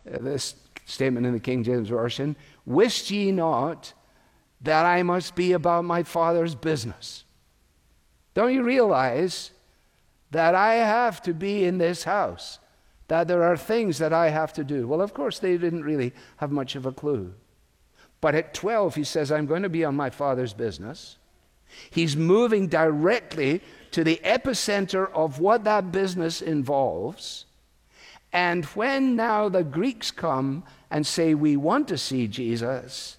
this statement in the King James Version, wist ye not that I must be about my Father's business? Don't you realize that I have to be in this house, that there are things that I have to do? Well, of course, they didn't really have much of a clue. But at 12, he says, I'm going to be on my Father's business. He's moving directly to the epicenter of what that business involves. And when now the Greeks come and say, we want to see Jesus,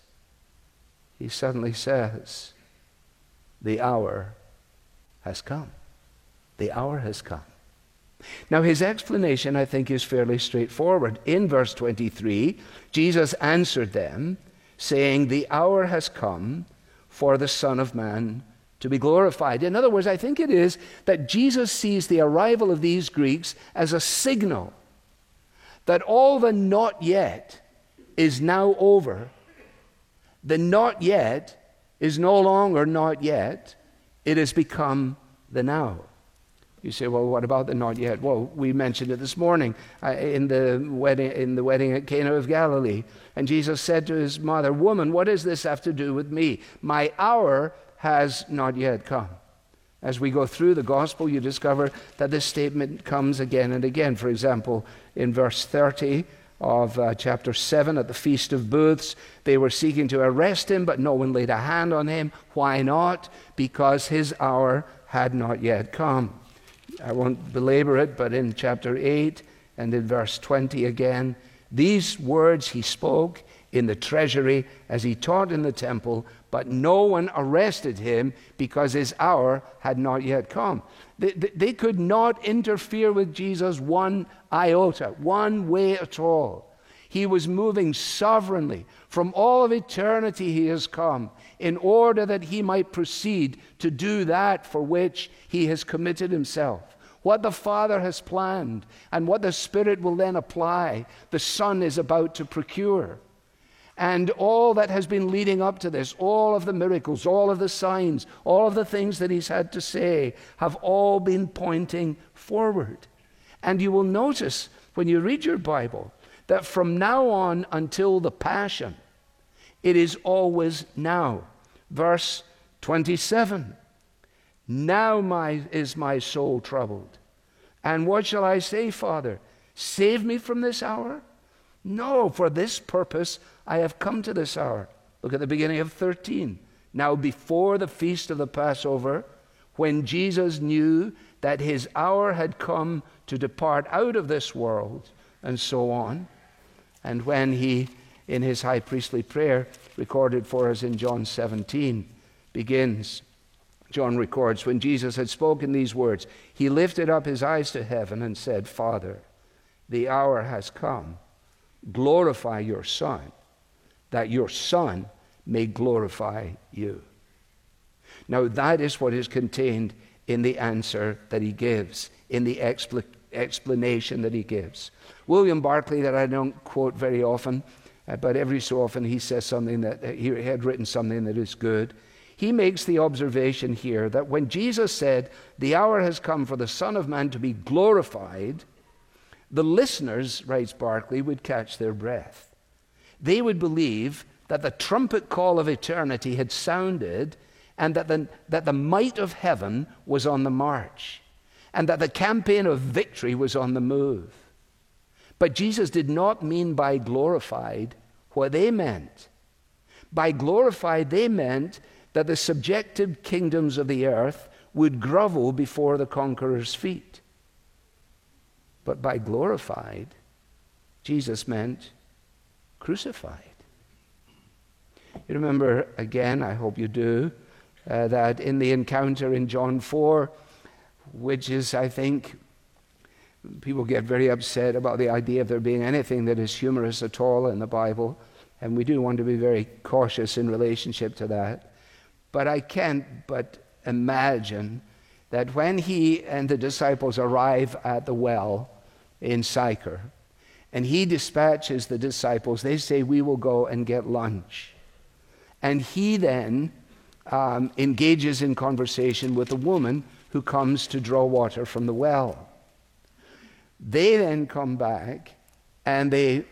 he suddenly says, the hour has come. The hour has come. Now, his explanation, I think, is fairly straightforward. In verse 23, Jesus answered them, saying, the hour has come for the Son of Man to be glorified. In other words, I think it is that Jesus sees the arrival of these Greeks as a signal that all the not yet is now over. The not yet is no longer not yet. It has become the now. You say, well, what about the not yet? Well, we mentioned it this morning in the wedding at Cana of Galilee. And Jesus said to his mother, woman, what does this have to do with me? My hour has not yet come. As we go through the gospel, you discover that this statement comes again and again. For example, in verse 30 of chapter 7, at the Feast of Booths, they were seeking to arrest him, but no one laid a hand on him. Why not? Because his hour had not yet come. I won't belabor it, but in chapter 8 and in verse 20 again, these words he spoke in the treasury as he taught in the temple, but no one arrested him because his hour had not yet come. They could not interfere with Jesus one iota, one way at all. He was moving sovereignly. From all of eternity he has come in order that he might proceed to do that for which he has committed himself. What the Father has planned and what the Spirit will then apply, the Son is about to procure. And all that has been leading up to this, all of the miracles, all of the signs, all of the things that he's had to say have all been pointing forward. And you will notice when you read your Bible that from now on until the Passion, it is always now. Verse 27, now is my soul troubled. And what shall I say, Father? Save me from this hour? No, for this purpose I have come to this hour. Look at the beginning of 13. Now before the feast of the Passover, when Jesus knew that his hour had come to depart out of this world, and so on, and when he, in his high priestly prayer, recorded for us in John 17, begins, John records, when Jesus had spoken these words, he lifted up his eyes to heaven and said, Father, the hour has come. Glorify your Son, that your Son may glorify you. Now that is what is contained in the answer that he gives, in the explanation that he gives. William Barclay, that I don't quote very often, but every so often he says something that he had written something that is good. He makes the observation here that when Jesus said, the hour has come for the Son of Man to be glorified, the listeners, writes Barclay, would catch their breath. They would believe that the trumpet call of eternity had sounded and that the might of heaven was on the march and that the campaign of victory was on the move. But Jesus did not mean by glorified what they meant. By glorified, they meant that the subjective kingdoms of the earth would grovel before the conqueror's feet. But by glorified, Jesus meant crucified. You remember, again, I hope you do, that in the encounter in John 4, which is, I think, people get very upset about the idea of there being anything that is humorous at all in the Bible, and we do want to be very cautious in relationship to that. But I can't but imagine that when he and the disciples arrive at the well in Sychar, and he dispatches the disciples, they say, we will go and get lunch. And he then engages in conversation with a woman who comes to draw water from the well. They then come back and they